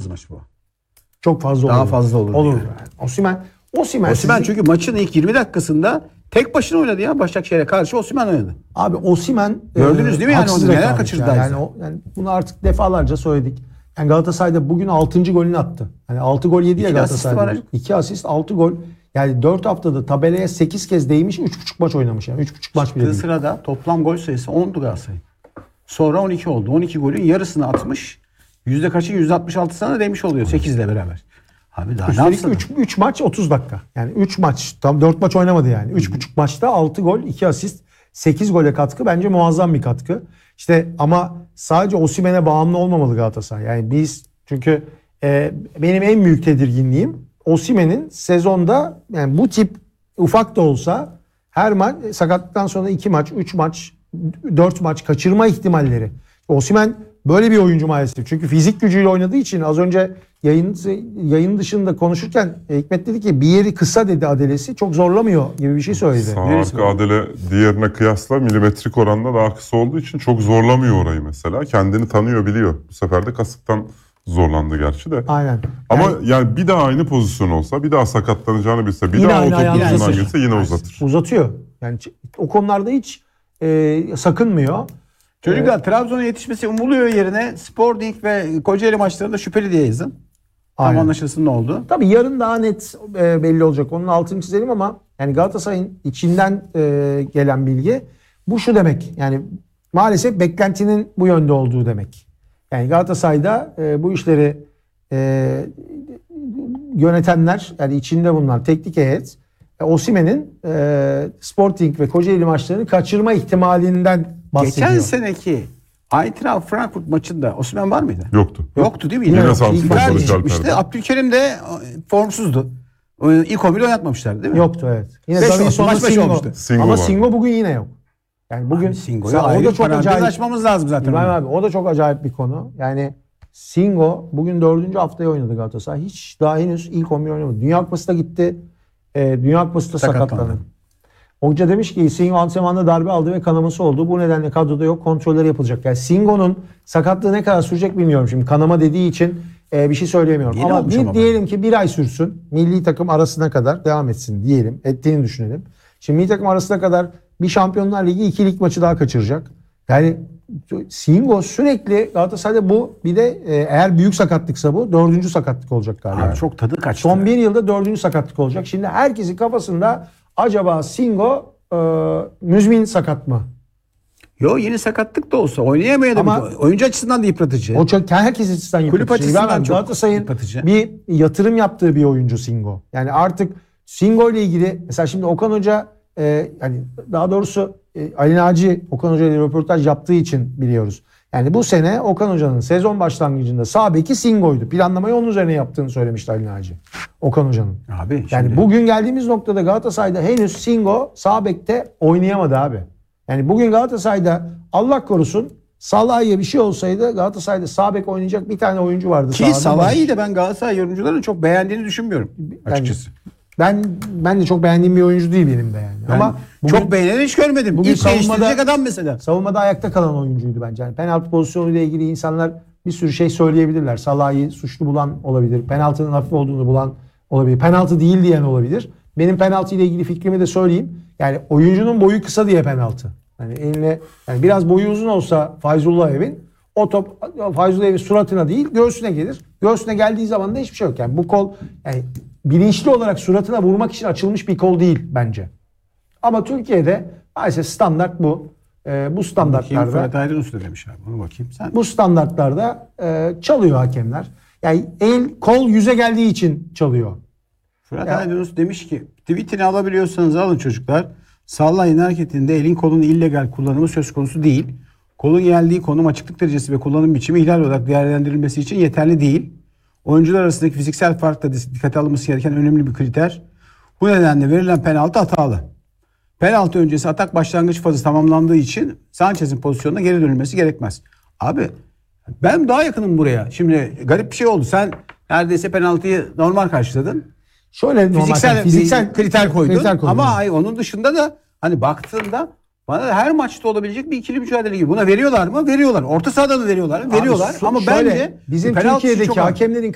olmaz maç bu. Çok fazla Daha olur. fazla olur. Olur. Yani. Yani. Osimhen Çünkü maçın ilk 20 dakikasında tek başına oynadı ya. Başakşehir'e karşı Osimhen oynadı. Abi Osimhen Gördünüz değil mi yani haksız onu? Neler rekabet kaçırdı yani. Ayrıca. Yani bunu artık defalarca söyledik. Yani Galatasaray'da bugün 6. golünü attı. Yani 6 gol yedi ya Galatasaray'da. 2 asist 6 gol. Yani 4 haftada tabelaya 8 kez değmiş, 3,5 maç oynamış yani. 3,5 maç bile değil. Sırada toplam gol sayısı 10'du Galatasaray. Sonra 12 oldu. 12 golün yarısını atmış. Yüzde kaçı? %66'sına değmiş oluyor 8 ile beraber. Abi daha ne yapsın? 3 maç 30 dakika. Yani 3 maç, tam 4 maç oynamadı yani. 3,5 maçta 6 gol, 2 asist, 8 gole katkı bence muazzam bir katkı. İşte ama sadece Osimhen'e bağımlı olmamalı Galatasaray. Yani biz çünkü benim en büyük tedirginliğim Osimhen'in sezonda yani bu tip ufak da olsa her maç sakatlıktan sonra 2 maç, 3 maç, 4 maç kaçırma ihtimalleri. Osimhen böyle bir oyuncu maalesef. Çünkü fizik gücüyle oynadığı için az önce yayın dışında konuşurken Hikmet dedi ki bir yeri kısa dedi Adelesi. Çok zorlamıyor gibi bir şey söyledi. Sağ arka Adele diğerine kıyasla milimetrik oranda daha kısa olduğu için çok zorlamıyor orayı mesela. Kendini tanıyor, biliyor. Bu sefer de kasıktan zorlandı gerçi de. Aynen. Ama yani bir daha aynı pozisyon olsa, bir daha sakatlanacağını bilse, bir Yine daha o aynı top ayağını ucundan uzatır. girse yine uzatır. Uzatıyor. Yani o konularda hiç sakınmıyor. Çocuklar Trabzon'a yetişmesi umuluyor yerine Sporting ve Kocaeli maçlarında şüpheli diye yazın. Tam Aynen. anlaşılsın ne oldu. Tabii yarın daha net belli olacak. Onun altını çizelim ama yani Galatasaray'ın içinden gelen bilgi bu şu demek. Yani maalesef beklentinin bu yönde olduğu demek. Yani Galatasaray'da bu işleri yönetenler, yani içinde bulunan teknik heyet Osimhen'in Sporting ve Kocaeli maçlarını kaçırma ihtimalinden bahsediyor. Geçen seneki Eintracht Frankfurt maçında Osimhen var mıydı? Yoktu. Yoktu değil mi? Yine İlk Samsun Ferdi Barış çıkmıştı. Alper'de. Abdülkerim de formsuzdu. İlk 11'de oynatmamışlar değil mi? Yoktu evet. Yine Beş Davinson'la olmuş, maç beş Singo. olmuştu. Singo Ama var. Singo bugün yine yok. Yani bugün Singo'yu o ayrı da çok parantez acayip. açmamız lazım zaten. İbrahim abi o da çok acayip bir konu. Yani Singo bugün 4. haftaya oynadı Galatasaray. Hiç daha henüz ilk 11 oynamadı. Dünya Kupası'na gitti. Dünya Kupası'nda sakatlandı. Hoca demiş ki Singo antrenmanda darbe aldı ve kanaması oldu. Bu nedenle kadroda yok. Kontrolleri yapılacak. Yani Singo'nun sakatlığı ne kadar sürecek bilmiyorum şimdi. Kanama dediği için bir şey söyleyemiyorum. Yeni olmuş ama diyelim ki bir ay sürsün. Milli takım arasına kadar devam etsin diyelim. Ettiğini düşünelim. Şimdi milli takım arasına kadar bir Şampiyonlar Ligi 2 lig maçı daha kaçıracak. Yani Singo sürekli Galatasaray'da bu bir de eğer büyük sakatlıksa bu 4. sakatlık olacak galiba. Abi çok tadı kaçtı. Son bir yılda 4. sakatlık olacak. Şimdi herkesin kafasında acaba Singo müzmin sakat mı? Yo yeni sakatlık da olsa oynayamayabilir. Ama Oyuncu açısından da yıpratıcı. O çok herkes açısından yıpratıcı. Kulüp açısından İbrahim, çok Galatasaray'ın yıpratıcı. bir yatırım yaptığı bir oyuncu Singo. Yani artık Singo ile ilgili mesela şimdi Okan Hoca yani daha doğrusu Ali Naci Okan Hoca ile röportaj yaptığı için biliyoruz. Yani bu sene Okan Hoca'nın sezon başlangıcında sağ beki Singo'ydu. Planlamayı onun üzerine yaptığını söylemişti Ali Naci. Okan Hoca'nın. Abi Yani şimdi bugün geldiğimiz noktada Galatasaray'da henüz Singo sağ bekte oynayamadı abi. Yani bugün Galatasaray'da Allah korusun Salah'a bir şey olsaydı Galatasaray'da sağ bek oynayacak bir tane oyuncu vardı. ki Salah'ı da ben Galatasaray yorumcularının çok beğendiğini düşünmüyorum açıkçası. Ben de çok beğendiğim bir oyuncu değil benim de yani. Ben Ama bugün, çok beğeneni hiç görmedim. bugün İlk değiştirecek adam mesela. savunmada ayakta kalan oyuncuydu bence. Yani penaltı pozisyonuyla ilgili insanlar bir sürü şey söyleyebilirler. Salah'ı suçlu bulan olabilir. Penaltının hafif olduğunu bulan olabilir. Penaltı değil diyen olabilir. Benim penaltı ile ilgili fikrimi de söyleyeyim. Yani oyuncunun boyu kısa diye penaltı. Yani eline yani biraz boyu uzun olsa Fayzullah Evin o top Fayzullah Evin suratına değil göğsüne gelir. Göğsüne geldiği zaman da hiçbir şey yok. Yani bu kol yani bilinçli olarak suratına vurmak için açılmış bir kol değil bence. Ama Türkiye'de maalesef standart bu. Bu standartlarda Fırat Aydınus da demiş abi. Onu bakayım sen. bu standartlarda çalıyor hakemler. Yani kol yüze geldiği için çalıyor. Fırat Aydınus demiş ki tweetini alabiliyorsanız alın çocuklar. Sallayın hareketinde elin kolun illegal kullanımı söz konusu değil. Kolun geldiği konum, açıklık derecesi ve kullanım biçimi ihlal olarak değerlendirilmesi için yeterli değil. Oyuncular arasındaki fiziksel fark da dikkate alınması gereken önemli bir kriter. Bu nedenle verilen penaltı hatalı. Penaltı öncesi atak başlangıç fazı tamamlandığı için Sanchez'in pozisyonuna geri dönülmesi gerekmez. Abi ben daha yakınım buraya. Şimdi garip bir şey oldu. Sen neredeyse penaltıyı normal karşıladın. Şöyle Fiziksel kriter koydun. kriter koydum. Ama onun dışında da hani baktığında bana da her maçta olabilecek bir ikili mücadele gibi. Buna veriyorlar mı? Veriyorlar. Orta sahada da veriyorlar mı? Veriyorlar. Ama şöyle, bence bizim penaltısı Türkiye'deki çok ağır. hakemlerin